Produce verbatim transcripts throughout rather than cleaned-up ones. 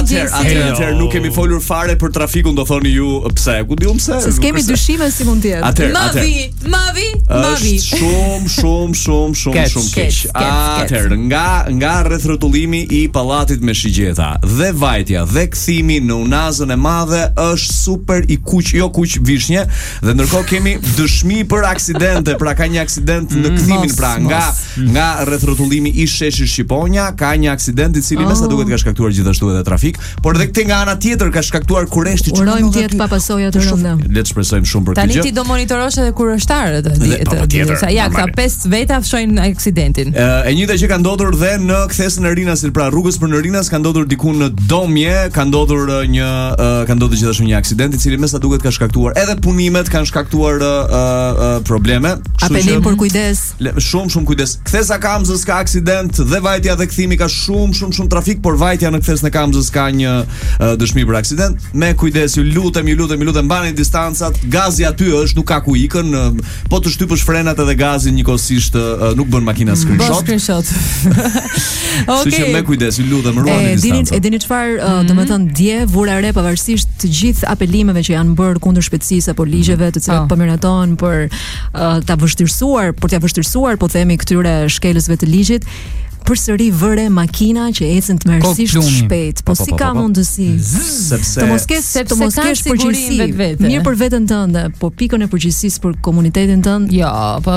Atëherë, atëherë, atëherë nuk kemi folur fare për trafikun, do thoni ju pse? Ku diun pse? Se kemi dyshime si mund të jetë. Atëherë, Mavi, Mavi, Mavi. Shumë, shumë, shumë, shumë, shumë keq. Atëherë, nga nga rrethrrotullimi i pallatit me shigjeta dhe vajtja dhe kthimi në Unazën e Madhe është super i kuq, jo kuq vishnje, dhe ndërkohë kemi dëshmi për aksidente, pra ka një aksident në kthimin, pra nga nga rrethrrotullimi i sheshit Shqiponja ka një aksident i cili me sa duket ka shkaktuar gjithashtu edhe trafik, por edhe këtë nga ana tjetër ka shkaktuar kurreshti. Urojmë të jetë pa pasoja të rënda. Le të shpresojmë shumë për këtë gjë. Tani ti do monitorosh edhe kurrështarët e sa ja ka pesë veta fshojnë aksidentin. E njëjta që ka ndodhur dhe në kthesën e Rinasit, pra rrugës për në Rinas ka ndodhur diku në Domje, ka ndodhur një ka ndodhur gjithashtu një aksident i cili me sa duket ka shkaktuar edhe punimet, kanë shkaktuar probleme. Apelim për kujdes. Shumë shumë kujdes. Kthesa Kamzës ka aksident dhe vajtja dhe kthimi ka shumë shumë shumë trafik, por vajtja në kthesën e Kamzës ka një uh, dëshmi për aksident. Me kujdes, ju lutem, ju lutem, ju lutem, mbani distancat. Gazi aty është, nuk ka ku ikën. Uh, po të shtypësh frenat edhe gazin njëkohësisht uh, nuk bën makina screenshot. Bën screenshot. Okej. Okay. Me kujdes, ju lutem, ruani distancat. E dini çfarë, uh, domethënë dje vura re pavarësisht të gjithë apelimeve që janë bërë kundër shpejtësisë apo ligjeve të cilat po miraton për uh, ta vështirësuar, për t'ia vështirësuar, po themi këtyre shkelësve të ligjit, përsëri vëre makina që ecën të mërësisht shpejt. Po si ka mundësi? Sepse të mos kesh të mos kesh përgjegjësi. Mirë për veten tënde, po pikën e përgjegjësisë për komunitetin tënd. Jo, po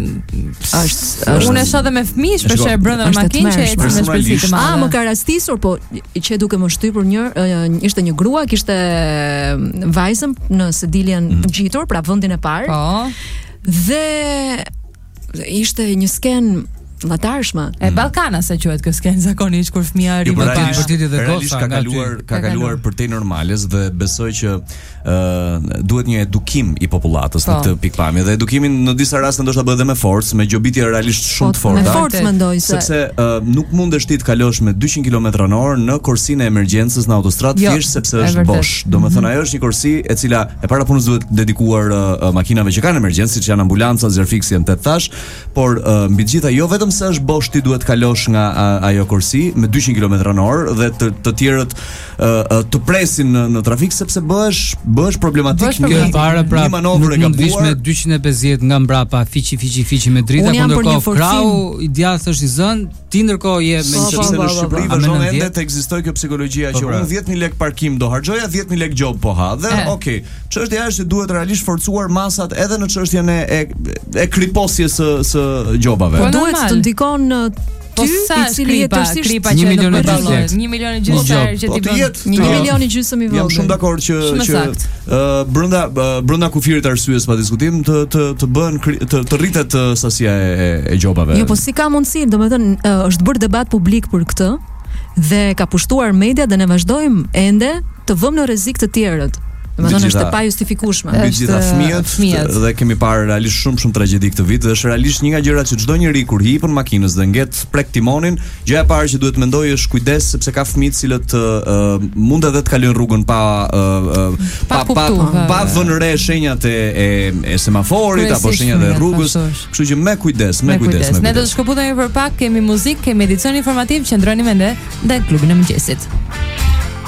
është unë shoh edhe me fëmijë shpesh brenda makinë që ecën me shpejtësi të madhe. Ah, më ka rastisur, po që duke më shtypur një ishte një grua, kishte vajzën në sediljen ngjitur, pra vendin e parë. Po. Dhe ishte një sken Latarshme. E Ballkana sa quhet kjo skenë zakonisht kur fëmia arrin më parë. Realisht ka kaluar ka kaluar për te normales dhe besoj që ë duhet një edukim i popullatës në këtë pikpamje. Dhe edukimin në disa raste ndoshta bëhet edhe me forcë, me gjobitje realisht shumë të forta. Me forcë mendoj se sepse nuk mundesh ti të kalosh me dyqind kilometra në orë në korsinë e emergjencës në autostradë thjesht sepse është bosh. Domethënë ajo është një korsi e cila e para punës duhet dedikuar makinave që kanë emergjencë, siç janë ambulanca, zerfiksi, janë tetë thash, por mbi të gjitha jo vetëm se është bosh, ti duhet kalosh nga a, ajo korsi me dyqind kilometra në orë dhe të, të tjerët uh, të presin në, në trafik sepse bëhesh bëhesh problematik. Një para pra një manovër e gabuar. Mund vish me dyqind e pesëdhjetë nga mbrapa, fiqi fiqi fiqi me drita, por ndërkohë krau i djathtë është i zënë, ti ndërkohë je me një sepse në Shqipëri vazhdon ende të ekzistojë kjo psikologjia që unë dhjetë mijë lekë parkim do harxoja, dhjetë mijë lekë gjob po ha. Dhe okay, çështja është se duhet realisht forcuar masat edhe në çështjen e e kriposjes së së gjobave. Duhet të ndikon ty i cili je tërësisht një milion e gjysmë. një milion e gjysmë që ti bën. një milion e gjysmë i vogël. Jam shumë dakord që që brenda brenda kufirit arsyes pa diskutim të të të bën të, të rritet sasia e, e gjobave. Jo, po si ka mundësi, domethënë është bërë debat publik për këtë dhe ka pushtuar media dhe ne vazhdojmë ende të vëmë në rrezik të tjerët. Domethënë është e pa justifikueshme. Mbi gjitha fëmijët dhe kemi parë realisht shumë shumë tragjedi këtë vit dhe është realisht një nga gjërat që çdo njeri kur hipën makinës dhe ngjet prek timonin, gjëja e parë që duhet mendojë është kujdes sepse ka fëmijë të cilët uh, mund edhe të kalojnë rrugën pa uh, uh, pa pa pa, pa vënë re shenjat e e, e semaforit apo shenjat e rrugës, kështu që me kujdes, me kujdes. Ne do të shkëputemi për pak, kemi muzikë, kemi edicion informativ, qëndroni me ne dhe klubin e mëngjesit.